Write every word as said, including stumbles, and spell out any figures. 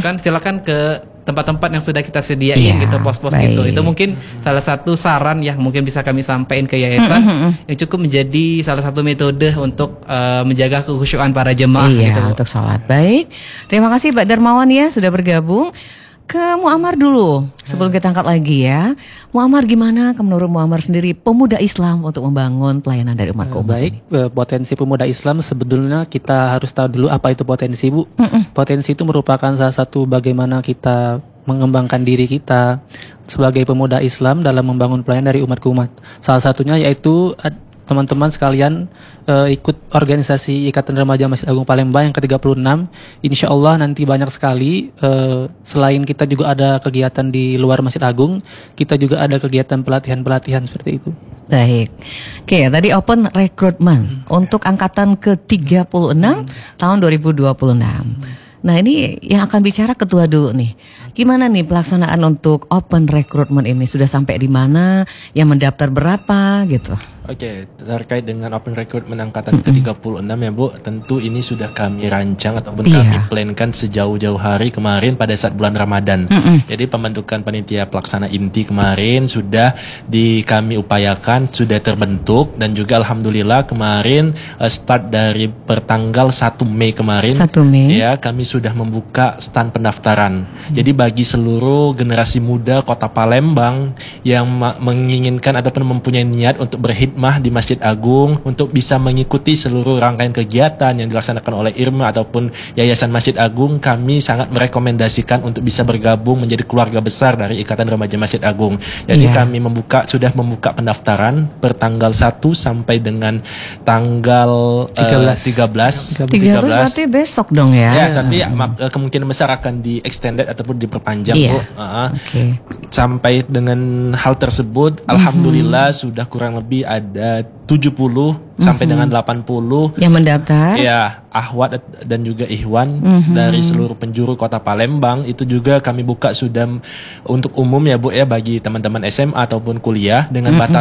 misalkan silakan ke tempat-tempat yang sudah kita sediain ya, gitu, pos-pos baik. gitu. Itu mungkin salah satu saran yang mungkin bisa kami sampaikan ke yayasan Mm-hmm. yang cukup menjadi salah satu metode untuk uh, menjaga kekhusyuan para jemaah iya, gitu. untuk sholat. Baik, terima kasih Pak Darmawan ya sudah bergabung. Ke Muammar dulu sebelum kita angkat lagi ya. Muammar, gimana menurut Muammar sendiri pemuda Islam untuk membangun pelayanan dari umat ke umat Baik, ini? potensi pemuda Islam sebetulnya kita harus tahu dulu apa itu potensi, Bu. Mm-mm. Potensi itu merupakan salah satu bagaimana kita mengembangkan diri kita sebagai pemuda Islam dalam membangun pelayanan dari umat ke umat. Salah satunya yaitu teman-teman sekalian uh, ikut organisasi Ikatan Remaja Masjid Agung Palembang yang ke tiga puluh enam. Insya Allah nanti banyak sekali, uh, selain kita juga ada kegiatan di luar Masjid Agung, kita juga ada kegiatan pelatihan-pelatihan seperti itu. Baik. Oke, tadi open recruitment hmm. untuk angkatan ke tiga puluh enam hmm. tahun dua ribu dua puluh enam. Nah, ini yang akan bicara ketua dulu nih. Gimana nih pelaksanaan untuk open recruitment ini? Sudah sampai di mana? Yang mendaftar berapa gitu? Oke, terkait dengan open recruitment angkatan ke tiga puluh enam ya Bu, tentu ini sudah kami rancang ataupun Iya. kami plankan sejauh-jauh hari kemarin pada saat bulan Ramadan. Mm-mm. Jadi pembentukan panitia pelaksana inti kemarin sudah di kami upayakan, sudah terbentuk, dan juga alhamdulillah kemarin uh, start dari pertanggal satu Mei kemarin. satu Mei. Ya, kami sudah membuka stand pendaftaran. Hmm. Jadi bagi seluruh generasi muda Kota Palembang yang ma- menginginkan ataupun mempunyai niat untuk berkhidmah di Masjid Agung, untuk bisa mengikuti seluruh rangkaian kegiatan yang dilaksanakan oleh IRMA ataupun Yayasan Masjid Agung, kami sangat merekomendasikan untuk bisa bergabung menjadi keluarga besar dari Ikatan Remaja Masjid Agung. Jadi Yeah. kami membuka sudah membuka pendaftaran per tanggal satu sampai dengan tanggal tiga belas. Uh, tiga belas. tiga belas berarti besok dong ya. Ya, tapi mak- kemungkinan besar akan di extended ataupun diperpanjang, Iya. Bu. Uh, Oke. Sampai dengan hal tersebut, alhamdulillah sudah kurang lebih ada tujuh puluh sampai dengan delapan puluh Yang mendaftar? ya ahwat dan juga ikhwan Mhm. dari seluruh penjuru Kota Palembang. Itu juga kami buka sudah untuk umum ya Bu ya, bagi teman-teman S M A ataupun kuliah dengan Mhm. batasan